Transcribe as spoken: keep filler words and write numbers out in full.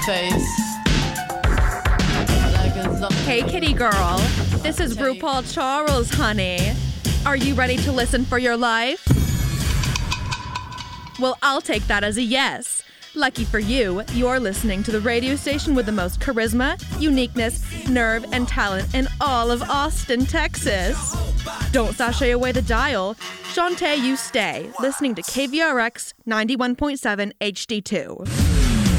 face. Hey, kitty girl. This is RuPaul Charles, honey. Are you ready to listen for your life? Well, I'll take that as a yes. Lucky for you, you're listening to the radio station with the most charisma, uniqueness, nerve, and talent in all of Austin, Texas. Don't sashay away the dial. Shantae, you stay, listening to K V R X ninety-one point seven H D two.